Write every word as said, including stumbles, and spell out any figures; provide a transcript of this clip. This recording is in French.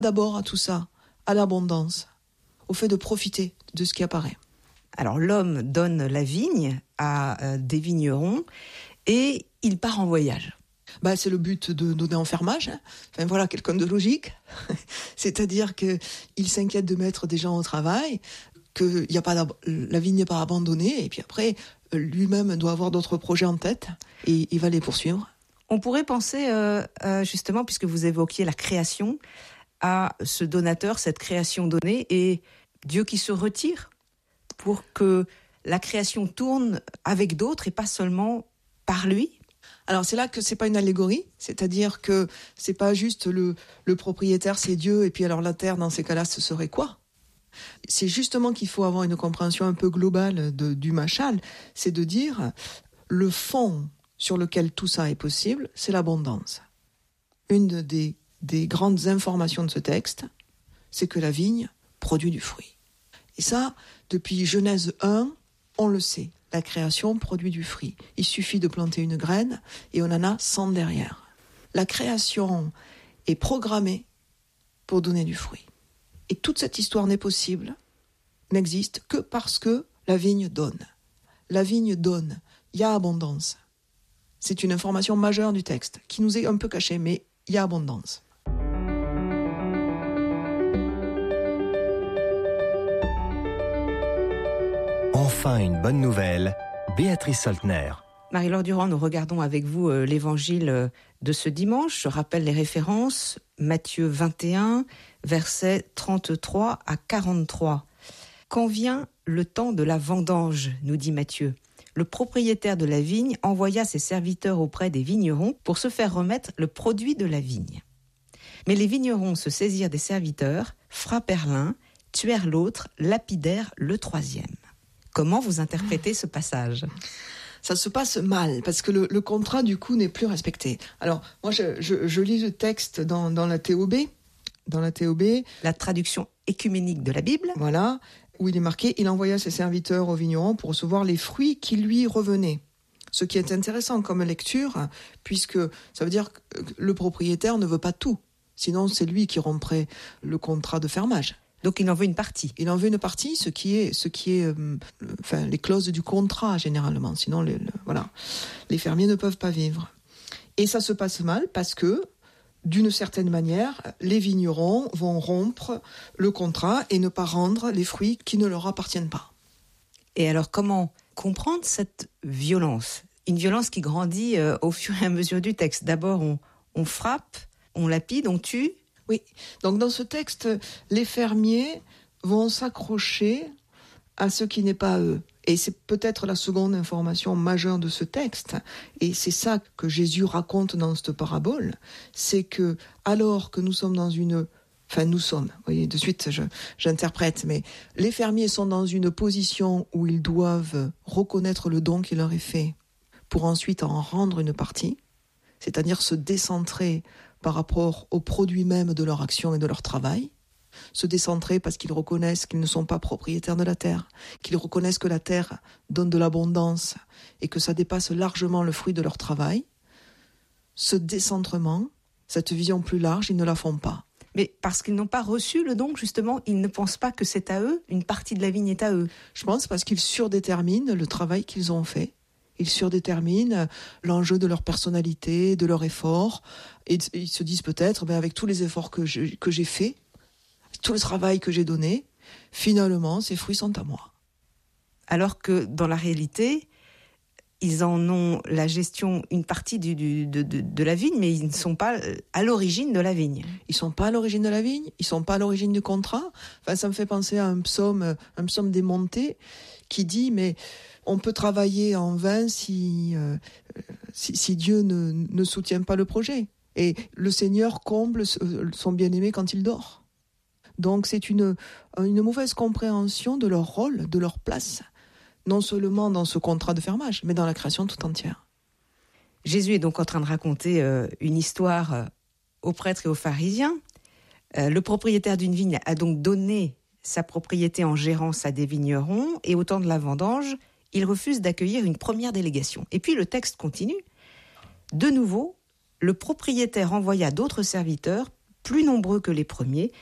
d'abord à tout ça, à l'abondance, au fait de profiter de ce qui apparaît. Alors l'homme donne la vigne à euh, des vignerons et il part en voyage. Bah, c'est le but de donner en fermage. Hein. Enfin voilà, quelqu'un de logique. C'est-à-dire qu'il s'inquiète de mettre des gens au travail, que y a pas la vigne n'est pas abandonnée, et puis après, lui-même doit avoir d'autres projets en tête, et il va les poursuivre. On pourrait penser, euh, euh, justement, puisque vous évoquiez la création, à ce donateur, cette création donnée, et Dieu qui se retire pour que la création tourne avec d'autres et pas seulement par lui. Alors c'est là que c'est pas une allégorie, c'est-à-dire que c'est pas juste le, le propriétaire c'est Dieu, et puis alors la terre dans ces cas-là ce serait quoi ? C'est justement qu'il faut avoir une compréhension un peu globale de, du machal, c'est de dire le fond sur lequel tout ça est possible, c'est l'abondance. Une des, des grandes informations de ce texte, c'est que la vigne produit du fruit. Et ça, depuis Genèse un, on le sait. La création produit du fruit. Il suffit de planter une graine et on en a cent derrière. La création est programmée pour donner du fruit. Et toute cette histoire n'est possible, n'existe que parce que la vigne donne. La vigne donne. Il y a abondance. C'est une information majeure du texte qui nous est un peu cachée, mais il y a abondance. Enfin une bonne nouvelle, Béatrice Soltner. Marie-Laure Durand, nous regardons avec vous euh, l'évangile euh, de ce dimanche. Je rappelle les références, Matthieu vingt et un, versets trente-trois à quarante-trois. Quand vient le temps de la vendange, nous dit Matthieu, le propriétaire de la vigne envoya ses serviteurs auprès des vignerons pour se faire remettre le produit de la vigne. Mais les vignerons se saisirent des serviteurs, frappèrent l'un, tuèrent l'autre, lapidèrent le troisième. Comment vous interprétez ce passage ? Ça se passe mal, parce que le, le contrat, du coup, n'est plus respecté. Alors, moi, je, je, je lis le texte dans, dans la T O B, dans la T O B. La traduction écuménique de la Bible. Voilà, où il est marqué « Il envoya ses serviteurs au vigneron pour recevoir les fruits qui lui revenaient ». Ce qui est intéressant comme lecture, puisque ça veut dire que le propriétaire ne veut pas tout. Sinon, c'est lui qui romprait le contrat de fermage. Donc il en veut une partie. Il en veut une partie, ce qui est, ce qui est, euh, enfin, les clauses du contrat généralement. Sinon, les, le, voilà, les fermiers ne peuvent pas vivre. Et ça se passe mal parce que, d'une certaine manière, les vignerons vont rompre le contrat et ne pas rendre les fruits qui ne leur appartiennent pas. Et alors, comment comprendre cette violence ? Une violence qui grandit euh, au fur et à mesure du texte. D'abord, on, on frappe, on lapide, on tue. Oui, donc dans ce texte, les fermiers vont s'accrocher à ce qui n'est pas eux. Et c'est peut-être la seconde information majeure de ce texte. Et c'est ça que Jésus raconte dans cette parabole. C'est que, alors que nous sommes dans une... Enfin, nous sommes, vous voyez, de suite, je, j'interprète, mais les fermiers sont dans une position où ils doivent reconnaître le don qui leur est fait pour ensuite en rendre une partie, c'est-à-dire se décentrer par rapport aux produits même de leur action et de leur travail, se décentrer parce qu'ils reconnaissent qu'ils ne sont pas propriétaires de la terre, qu'ils reconnaissent que la terre donne de l'abondance et que ça dépasse largement le fruit de leur travail. Ce décentrement, cette vision plus large, ils ne la font pas. Mais parce qu'ils n'ont pas reçu le don, justement, ils ne pensent pas que c'est à eux, une partie de la vigne est à eux. Je pense parce qu'ils surdéterminent le travail qu'ils ont fait. Ils surdéterminent l'enjeu de leur personnalité, de leur effort. Et ils se disent peut-être, ben avec tous les efforts que j'ai, que j'ai faits, tout le travail que j'ai donné, finalement, ces fruits sont à moi. Alors que dans la réalité, ils en ont la gestion, une partie du, du, de, de, de la vigne, mais ils ne sont pas à l'origine de la vigne. Ils ne sont pas à l'origine de la vigne, ils ne sont pas à l'origine du contrat. Enfin, ça me fait penser à un psaume, un psaume des montées qui dit, mais... on peut travailler en vain si, euh, si, si Dieu ne, ne soutient pas le projet. Et le Seigneur comble son bien-aimé quand il dort. Donc c'est une, une mauvaise compréhension de leur rôle, de leur place, non seulement dans ce contrat de fermage, mais dans la création tout entière. Jésus est donc en train de raconter euh, une histoire euh, aux prêtres et aux pharisiens. Euh, le propriétaire d'une vigne a donc donné sa propriété en gérance à des vignerons, et au temps de la vendange, il refuse d'accueillir une première délégation. Et puis le texte continue. De nouveau, le propriétaire envoya d'autres serviteurs plus nombreux que les premiers,